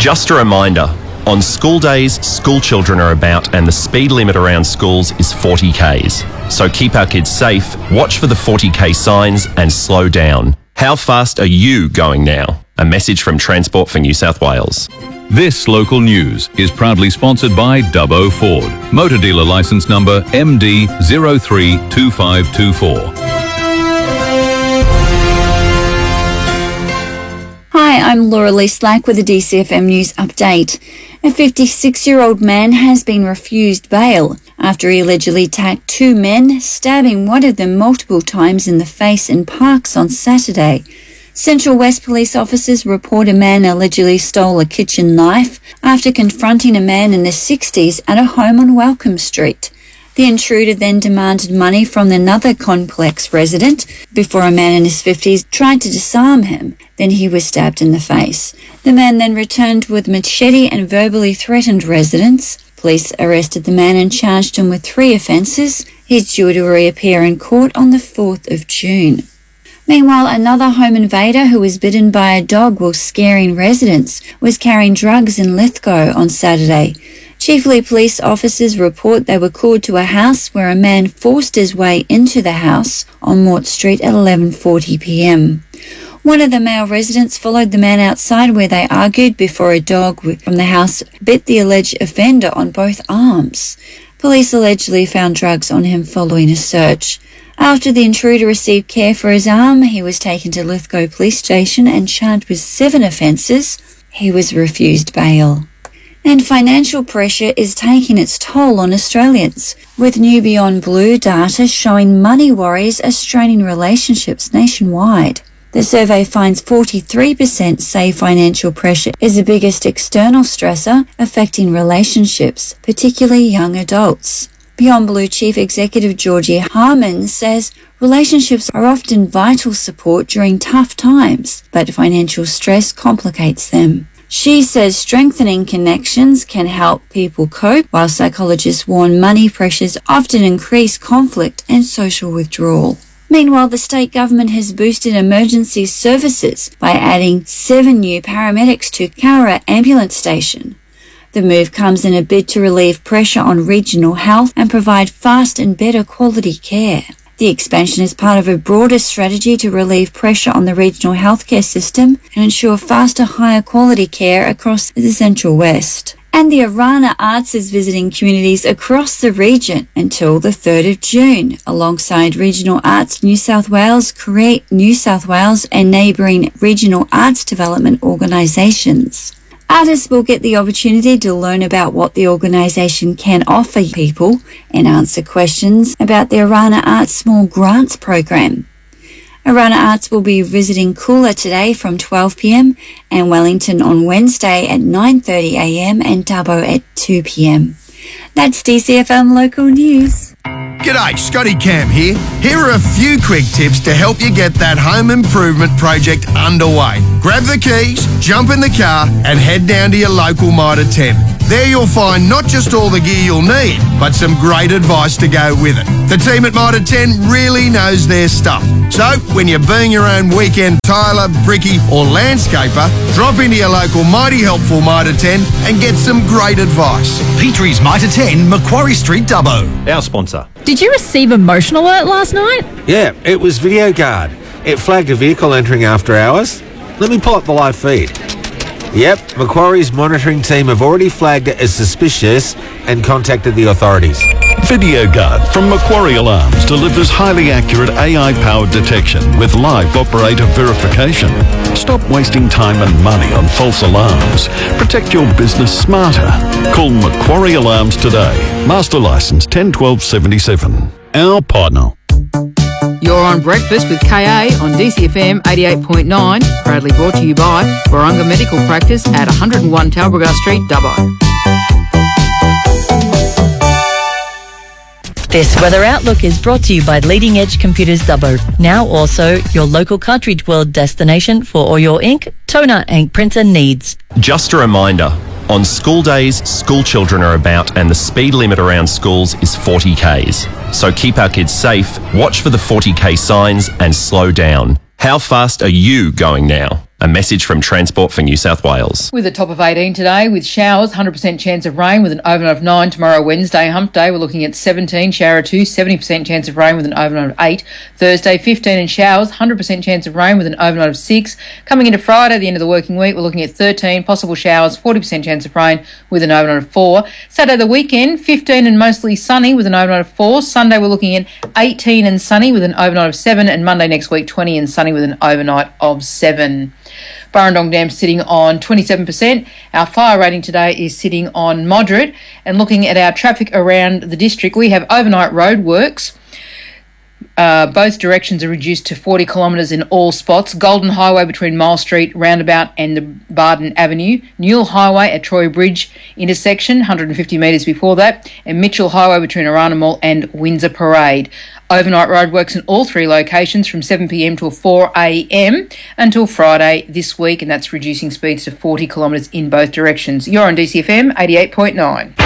Just a reminder, on school days, school children are about and the speed limit around schools is 40 k's. So keep our kids safe, watch for the 40k signs and slow down. How fast are you going now? A message from Transport for New South Wales. This local news is proudly sponsored by Dubbo Ford. Motor dealer licence number MD032524. Hi, I'm Laura Lee Slack with a DCFM News update. A 56-year-old man has been refused bail after he allegedly attacked two men, stabbing one of them multiple times in the face in Parkes on Saturday. Central West police officers report a man allegedly stole a kitchen knife after confronting a man in his 60s at a home on Welcome Street. The intruder then demanded money from another complex resident before a man in his 50s tried to disarm him. Then he was stabbed in the face. The man then returned with machete and verbally threatened residents. Police arrested the man and charged him with 3 offences. He's due to reappear in court on the 4th of June. Meanwhile, another home invader who was bitten by a dog while scaring residents was carrying drugs in Lithgow on Saturday. Chiefly police officers report they were called to a house where a man forced his way into the house on Mort Street at 11:40 p.m. One of the male residents followed the man outside where they argued before a dog from the house bit the alleged offender on both arms. Police allegedly found drugs on him following a search. After the intruder received care for his arm, he was taken to Lithgow Police Station and charged with 7 offences. He was refused bail. And financial pressure is taking its toll on Australians, with new Beyond Blue data showing money worries are straining relationships nationwide. The survey finds 43% say financial pressure is the biggest external stressor affecting relationships, particularly young adults. Beyond Blue Chief Executive Georgie Harman says relationships are often vital support during tough times, but financial stress complicates them. She says strengthening connections can help people cope, while psychologists warn money pressures often increase conflict and social withdrawal. Meanwhile, the state government has boosted emergency services by adding 7 new paramedics to Cowra Ambulance Station. The move comes in a bid to relieve pressure on regional health and provide fast and better quality care. The expansion is part of a broader strategy to relieve pressure on the regional healthcare system and ensure faster, higher quality care across the Central West. And the Orana Arts is visiting communities across the region until the 3rd of June, alongside Regional Arts New South Wales, Create New South Wales and neighbouring regional arts development organisations. Artists will get the opportunity to learn about what the organisation can offer people and answer questions about the Orana Arts Small Grants program. Orana Arts will be visiting Coolah today from 12 p.m. and Wellington on Wednesday at 9:30 a.m. and Dubbo at 2 p.m. That's DCFM Local News. G'day, Scotty Cam here. Here are a few quick tips to help you get that home improvement project underway. Grab the keys, jump in the car and head down to your local Mitre 10. There you'll find not just all the gear you'll need, but some great advice to go with it. The team at Mitre 10 really knows their stuff. So, when you're being your own weekend tiler, brickie or landscaper, drop into your local mighty helpful Mitre 10 and get some great advice. Petrie's Mitre 10, Macquarie Street, Dubbo. Our sponsor. Did you receive a motion alert last night? Yeah, it was Video Guard. It flagged a vehicle entering after hours. Let me pull up the live feed. Yep, Macquarie's monitoring team have already flagged it as suspicious and contacted the authorities. Video Guard from Macquarie Alarms delivers highly accurate AI-powered detection with live operator verification. Stop wasting time and money on false alarms. Protect your business smarter. Call Macquarie Alarms today. Master Licence 101277. Our partner. You're on Breakfast with KA on DCFM 88.9, proudly brought to you by Warunga Medical Practice at 101 Talbragar Street, Dubbo. This weather outlook is brought to you by Leading Edge Computers Dubbo. Now also your local cartridge world destination for all your ink, toner and printer needs. Just a reminder, on school days, school children are about and the speed limit around schools is 40 k's. So keep our kids safe, watch for the 40k signs and slow down. How fast are you going now? A message from Transport for New South Wales. With a top of 18 today, with showers, 100% chance of rain with an overnight of 9. Tomorrow, Wednesday, hump day, we're looking at 17, shower 2, 70% chance of rain with an overnight of 8. Thursday, 15 and showers, 100% chance of rain with an overnight of 6. Coming into Friday, the end of the working week, we're looking at 13, possible showers, 40% chance of rain with an overnight of 4. Saturday, the weekend, 15 and mostly sunny with an overnight of 4. Sunday, we're looking at 18 and sunny with an overnight of 7. And Monday next week, 20 and sunny with an overnight of 7. Burrendong Dam sitting on 27%. Our fire rating today is sitting on moderate. And looking at our traffic around the district, we have overnight road works. Both directions are reduced to 40 kilometres in all spots. Golden Highway between Mile Street Roundabout and the Barden Avenue. Newell Highway at Troy Bridge intersection, 150 metres before that. And Mitchell Highway between Arana Mall and Windsor Parade. Overnight roadworks in all 3 locations from 7pm till 4am until Friday this week, and that's reducing speeds to 40 kilometres in both directions. You're on DCFM 88.9.